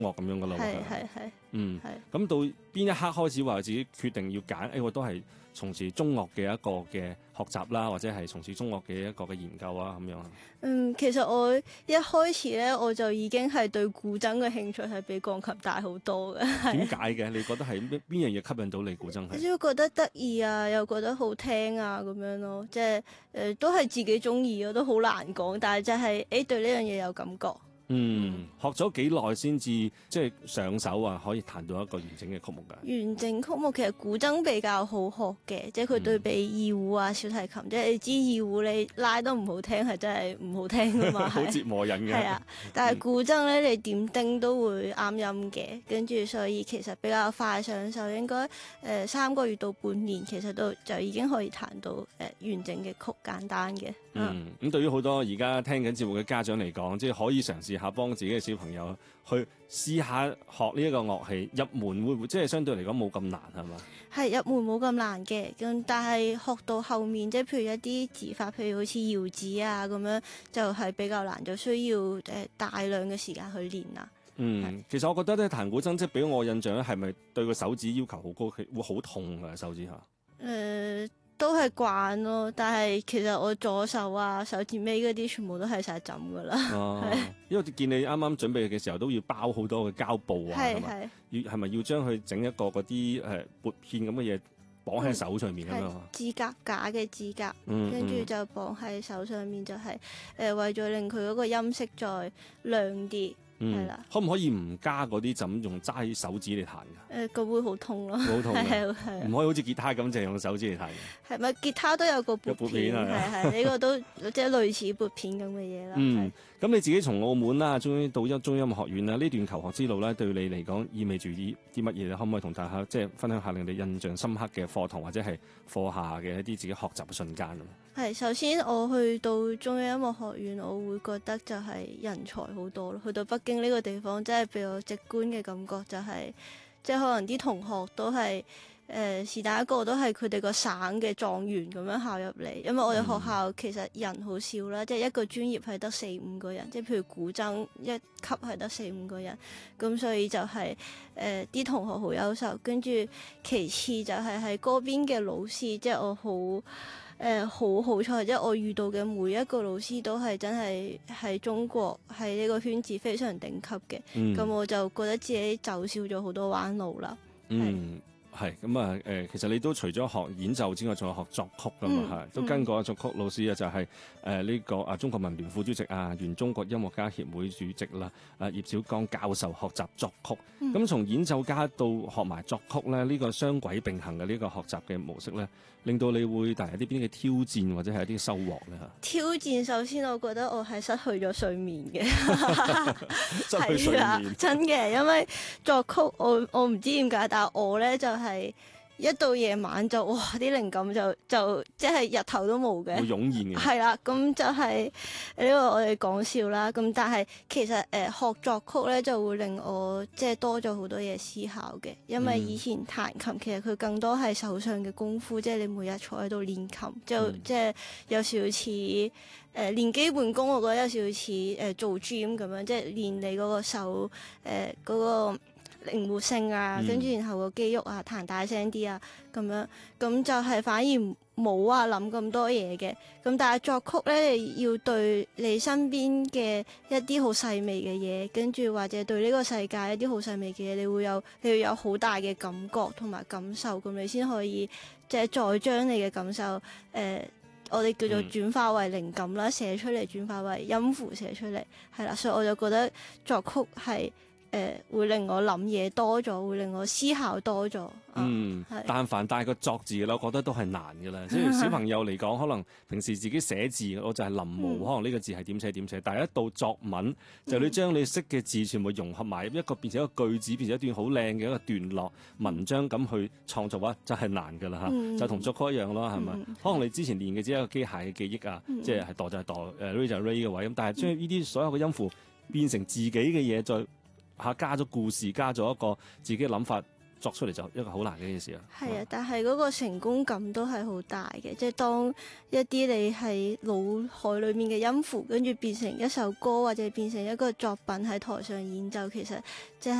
樂咁樣噶啦。 係。 咁到邊一刻開始話自己決定要揀？我都係從事中樂嘅一個嘅學習啦，或者係從事中樂嘅一個嘅研究啊咁樣。 其實我一開始咧，我就已經係對古箏嘅興趣係比鋼琴大好多嘅。 點解嘅？你覺得係邊樣嘢吸引到你古箏？係只覺得得意啊，又覺得好聽啊咁樣咯，即係都係自己中意，我都好難講，但係就係對呢樣嘢有感覺。 學咗幾耐先至即係上手啊？可以彈到一個完整嘅曲目㗎？ 完整曲目其實古箏比較好學嘅，即係佢對比二胡啊、小提琴，即係你知二胡你拉得唔好聽係真係唔好聽㗎嘛， 好折磨人嘅。 係啊，但係古箏咧你點叮都會啱音嘅，跟住所以其實比較快上手，應該3個月到半年，其實就已經可以彈到完整嘅曲，簡單嘅。 咁對於好多而家聽緊節目嘅家長嚟講，即係可以嘗試下幫自己嘅小朋友去試下學呢一個樂器，入門會唔會即係相對嚟講冇咁難係嘛？ 係入門冇咁難嘅，咁但係學到後面，即係譬如一啲指法，譬如好似搖指啊咁樣，就係比較難，就需要大量嘅時間去練啦。 其實我覺得咧彈古箏即係俾我印象咧，係咪對個手指要求好高，會好痛㗎手指下？ 都係慣咯，但係其實我左手啊、手指尾嗰啲全部都係晒枕噶啦。 因為見你啱啱準備嘅時候都要包好多嘅膠布啊，係咪要將佢整一個嗰啲撥片咁嘅嘢綁喺手上面咁樣？ 指甲架嘅指甲，跟住就綁喺手上面，就係為咗令佢嗰個音色再亮啲。係啦， 可唔可以唔加嗰啲，就咁用齋手指嚟彈㗎？ 佢會好痛咯， 好痛嘅， 係唔可以好似吉他咁，淨係用手指嚟彈嘅。 係咪吉他都有個撥片？係呢個都即係類似撥片咁嘅嘢啦。 咁你自己從澳門啦，終於到中音樂學院啦，呢段求學之路咧，對你嚟講意味住啲乜嘢咧？可唔可以同大家即係分享下令你印象深刻嘅課堂或者係課下嘅一啲自己學習嘅瞬間啊？ 係，首先我去到中央音樂學院，我會覺得就係人才好多咯。去到北京呢個地方，真係俾我直觀嘅感覺就係，即係可能啲同學都係是但一個都係佢哋個省嘅狀元咁樣考入嚟。因為我哋學校其實人好少啦，即係一個專業係得4-5個人，即係譬如古箏一級係得4-5個人，咁所以就係啲同學好優秀。跟住其次就係喺嗰邊嘅老師，即係我好好彩，即係我遇到嘅每一個老師都係真係喺中國喺呢個圈子非常頂級嘅，咁我就覺得自己走少咗好多彎路啦。 係咁啊！其實你都除咗學演奏之外，仲有學作曲噶嘛？都跟過作曲老師啊，就係呢個中國文聯副主席啊，原中國音樂家協會主席啦，葉小剛教授學習作曲。咁從演奏家到學埋作曲咧，呢個雙軌並行嘅呢個學習嘅模式咧，令到你會帶嚟啲邊嘅挑戰或者係一啲收穫咧？ 挑戰首先，我覺得我係失去咗睡眠嘅， 失去睡眠真嘅，因為作曲我唔知點解，但係我咧就係一到夜晚就哇啲靈感就即係日頭都冇嘅， 會湧現嘅。 係啦，咁就係呢個我哋講笑啦。咁但係其實學作曲咧就會令我即係多咗好多嘢思考嘅，因為以前彈琴其實佢更多係手上嘅功夫，即係你每日坐喺度練琴，即係有少少似練基本功，我覺得有少少似做 gym 咁樣，即係練你嗰個手嗰個靈活性啊，跟住然後個肌肉啊，彈大聲啲啊，咁樣咁就係反而冇話諗咁多嘢嘅。咁但係作曲咧，你要對你身邊嘅一啲好細微嘅嘢，跟住或者對呢個世界一啲好細微嘅嘢，你要有好大嘅感覺同埋感受，咁你先可以即係再將你嘅感受我哋叫做轉化為靈感啦，寫出嚟，轉化為音符寫出嚟，係啦，所以我就覺得作曲係會令我諗嘢多咗，會令我思考多咗。 但凡帶個作字嘅啦，我覺得都係難嘅啦。即係小朋友嚟講，可能平時自己寫字，我就係臨摹，可能呢個字係點寫點寫。但係一到作文，就你將你識嘅字全部融合埋一個，變成一個句子，變成一段好靚嘅一個段落文章咁去創造啊，就係難㗎啦嚇。就同作曲一樣咯，係咪？可能你之前練嘅只係一個機械嘅記憶啊，即係度就係度，ray 就係 ray 嘅位咁。但係將呢啲所有嘅音符變成自己嘅嘢，再加咗故事，加咗一個自己嘅諗法， 作出嚟就一個好難嘅一件事啊。 係啊，但係嗰個成功感都係好大嘅，即係當一啲你喺腦海裡面嘅音符，跟住變成一首歌或者變成一個作品喺台上演奏，其實即係